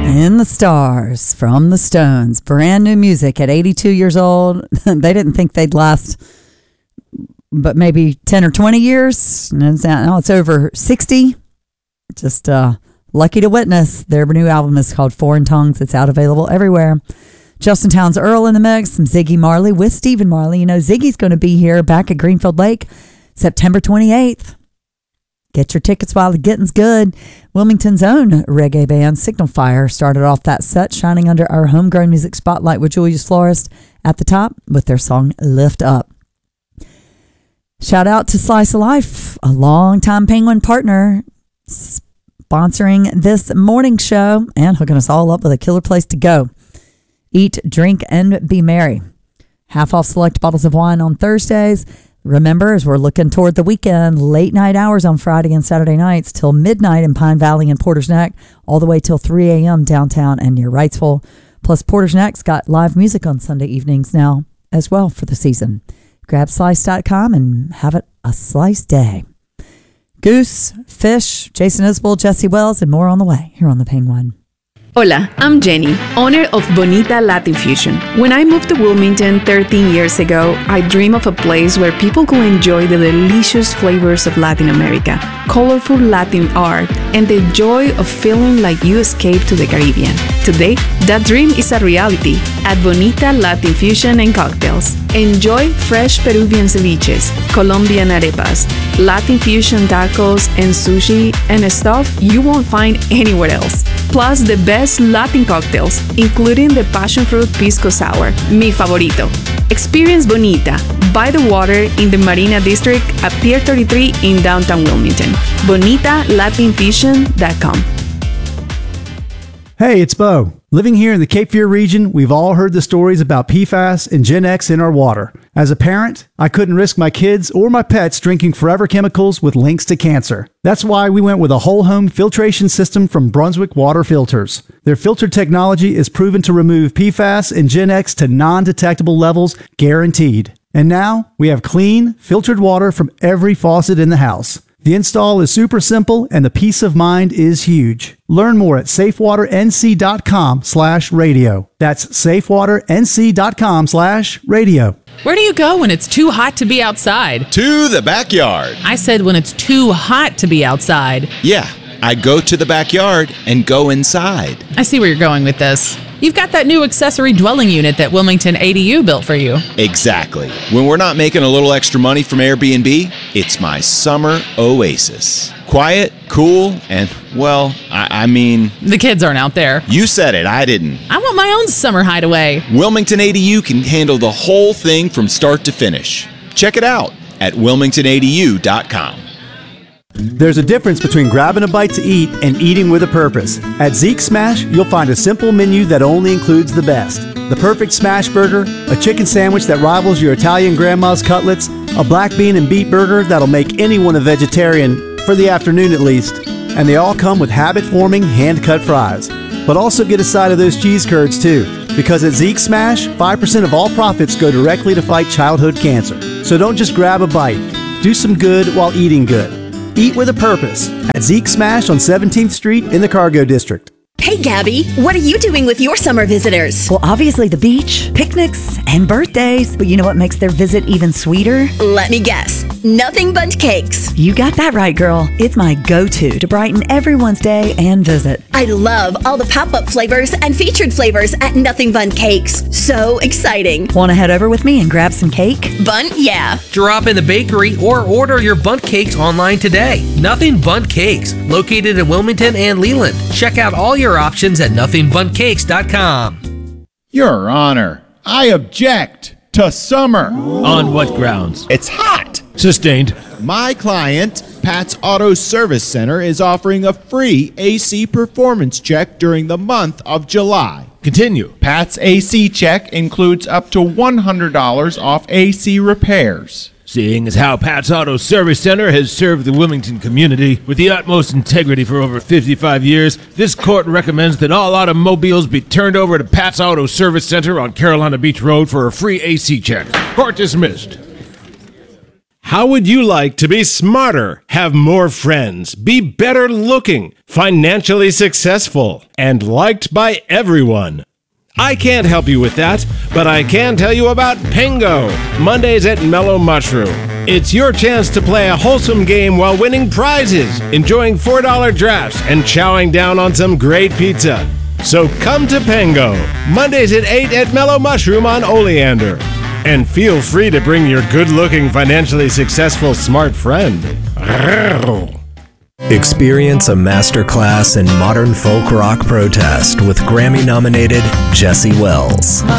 In the Stars from the Stones. Brand new music at 82 years old. They didn't think they'd last but maybe 10 or 20 years. Now it's over 60. Just lucky to witness. Their new album is called Foreign Tongues. It's out available everywhere. Justin Townes Earl in the mix. Some Ziggy Marley with Stephen Marley. You know, Ziggy's going to be here back at Greenfield Lake September 28th. Get your tickets while the getting's good. Wilmington's own reggae band, Signal Fire, started off that set shining under our homegrown music spotlight with Julius Florist at the top with their song Lift Up. Shout out to Slice of Life, a longtime Penguin partner, sponsoring this morning show and hooking us all up with a killer place to go. Eat, drink, and be merry. Half off select bottles of wine on Thursdays. Remember, as we're looking toward the weekend, late night hours on Friday and Saturday nights till midnight in Pine Valley and Porter's Neck, all the way till 3 a.m. downtown and near Wrightsville. Plus, Porter's Neck's got live music on Sunday evenings now as well for the season. Grab slice.com and have it a slice day. Goose, Fish, Jason Isbell, Jesse Wells, and more on the way here on The Penguin. Hola, I'm Jenny, owner of Bonita Latin Fusion. When I moved to Wilmington 13 years ago, I dreamed of a place where people could enjoy the delicious flavors of Latin America, colorful Latin art, and the joy of feeling like you escaped to the Caribbean. Today, that dream is a reality at Bonita Latin Fusion and Cocktails. Enjoy fresh Peruvian ceviches, Colombian arepas, Latin fusion tacos, and sushi and stuff you won't find anywhere else. Plus the best Latin cocktails, including the passion fruit pisco sour, mi favorito. Experience Bonita by the water in the Marina District at Pier 33 in downtown Wilmington. BonitaLatinFusion.com. Hey, it's Bo. Living here in the Cape Fear region, we've all heard the stories about PFAS and Gen X in our water. As a parent, I couldn't risk my kids or my pets drinking forever chemicals with links to cancer. That's why we went with a whole home filtration system from Brunswick Water Filters. Their filter technology is proven to remove PFAS and Gen X to non-detectable levels, guaranteed. And now, we have clean, filtered water from every faucet in the house. The install is super simple and the peace of mind is huge. Learn more at safewaternc.com/radio. That's safewaternc.com/radio. Where do you go when it's too hot to be outside? To the backyard. I said when it's too hot to be outside. Yeah, I go to the backyard and go inside. I see where you're going with this. You've got that new accessory dwelling unit that Wilmington ADU built for you. Exactly. When we're not making a little extra money from Airbnb, it's my summer oasis. Quiet, cool, and, well, I mean... The kids aren't out there. You said it, I didn't. I want my own summer hideaway. Wilmington ADU can handle the whole thing from start to finish. Check it out at wilmingtonadu.com. There's a difference between grabbing a bite to eat and eating with a purpose. At Zeke Smash, you'll find a simple menu that only includes the best. The perfect smash burger, a chicken sandwich that rivals your Italian grandma's cutlets, a black bean and beet burger that'll make anyone a vegetarian, for the afternoon at least. And they all come with habit-forming, hand-cut fries. But also get a side of those cheese curds too, because at Zeke Smash, 5% of all profits go directly to fight childhood cancer. So don't just grab a bite. Do some good while eating good. Eat with a purpose at Zeke Smash on 17th Street in the Cargo District. Hey, Gabby, what are you doing with your summer visitors? Well, obviously the beach, picnics, and birthdays. But you know what makes their visit even sweeter? Let me guess. Nothing Bundt Cakes. You got that right, girl. It's my go-to to brighten everyone's day and visit. I love all the pop-up flavors and featured flavors at Nothing Bundt Cakes. So exciting. Want to head over with me and grab some cake? Bundt, yeah. Drop in the bakery or order your Bundt Cakes online today. Nothing Bundt Cakes, located in Wilmington and Leland. Check out all your options at nothingbundtcakes.com. Your Honor, I object to summer. On what grounds? It's hot. Sustained. My client, Pat's Auto Service Center, is offering a free AC performance check during the month of July. Continue. Pat's AC check includes up to $100 off AC repairs. Seeing as how Pat's Auto Service Center has served the Wilmington community with the utmost integrity for over 55 years, this court recommends that all automobiles be turned over to Pat's Auto Service Center on Carolina Beach Road for a free AC check. Court dismissed. How would you like to be smarter, have more friends, be better looking, financially successful, and liked by everyone? I can't help you with that, but I can tell you about Pengo, Mondays at Mellow Mushroom. It's your chance to play a wholesome game while winning prizes, enjoying $4 drafts, and chowing down on some great pizza. So come to Pengo, Mondays at 8 at Mellow Mushroom on Oleander. And feel free to bring your good-looking, financially successful, smart friend. Experience a masterclass in modern folk rock protest with Grammy-nominated Jesse Wells.